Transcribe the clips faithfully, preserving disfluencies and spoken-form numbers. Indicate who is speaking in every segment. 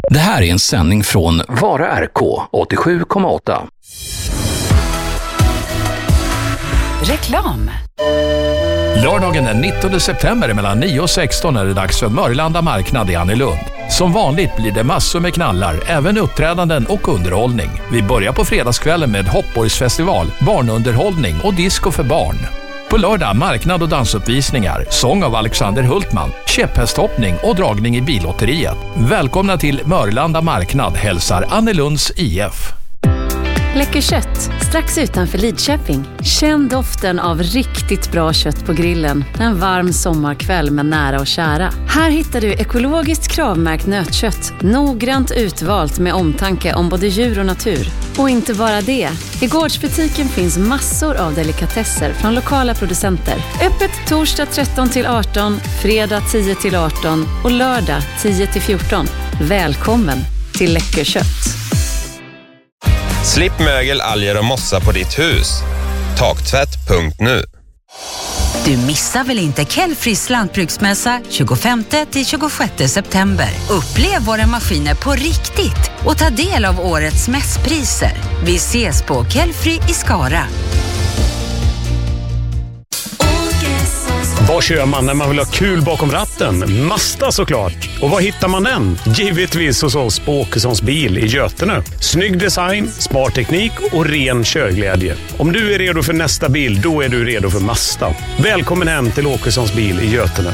Speaker 1: Det här är en sändning från Vara R K åttiosju komma åtta.
Speaker 2: Reklam.
Speaker 3: Lördagen den nittonde september mellan nio och sexton är det dags för Mörlanda marknad i Annelund. Som vanligt blir det massor med knallar, även uppträdanden och underhållning. Vi börjar på fredagskvällen med Hoppborgsfestival, barnunderhållning och disco för barn. På lördag marknad och dansuppvisningar, sång av Alexander Hultman, käpphästhoppning och dragning i billotteriet. Välkomna till Mörlanda marknad, hälsar Annelunds I F.
Speaker 4: Läcker kött, strax utanför Lidköping. Känn doften av riktigt bra kött på grillen en varm sommarkväll med nära och kära. Här hittar du ekologiskt kravmärkt nötkött, noggrant utvalt med omtanke om både djur och natur. Och inte bara det. I gårdsbutiken finns massor av delikatesser från lokala producenter. Öppet torsdag tretton till arton, fredag tio till arton och lördag tio till fjorton. Välkommen till Läcker kött.
Speaker 5: Slipp mögel, alger och mossa på ditt hus. Taktvätt punkt nu.
Speaker 2: Du missar väl inte Kelfris lantbruksmässa tjugofemte till tjugosjätte september. Upplev våra maskiner på riktigt och ta del av årets mässpriser. Vi ses på Kelfri i Skara.
Speaker 6: Vad kör man när man vill ha kul bakom ratten? Mazda såklart. Och var hittar man den? Givetvis hos oss på Åkessons bil i Götene. Snygg design, sparteknik och ren körglädje. Om du är redo för nästa bil, då är du redo för Mazda. Välkommen hem till Åkessons bil i Götene.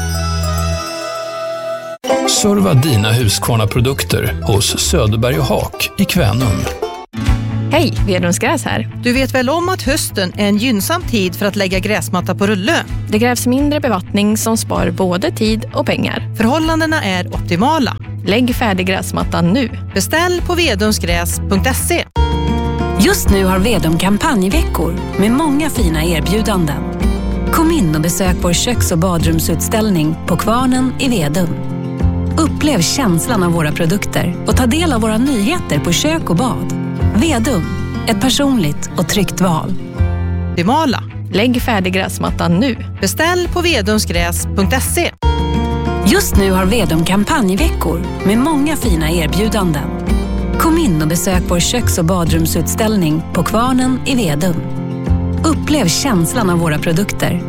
Speaker 1: Serva dina Husqvarna-produkter hos Söderberg och Haak i Kvänum.
Speaker 7: Hej, Vedums gräs här.
Speaker 8: Du vet väl om att hösten är en gynnsam tid för att lägga gräsmatta på rulle?
Speaker 7: Det krävs mindre bevattning som spar både tid och pengar.
Speaker 8: Förhållandena är optimala.
Speaker 7: Lägg färdig gräsmattan nu.
Speaker 8: Beställ på vedumsgräs punkt se.
Speaker 2: Just nu har Vedum kampanjveckor med många fina erbjudanden. Kom in och besök vår köks- och badrumsutställning på Kvarnen i Vedum. Upplev känslan av våra produkter och ta del av våra nyheter på kök och bad. Vedum, ett personligt och tryggt val.
Speaker 8: Optimala.
Speaker 7: Lägg färdig gräsmattan nu.
Speaker 8: Beställ på vedumsgräs punkt se.
Speaker 2: Just nu har Vedum kampanjveckor med många fina erbjudanden. Kom in och besök vår köks- och badrumsutställning på Kvarnen i Vedum. Upplev känslan av våra produkter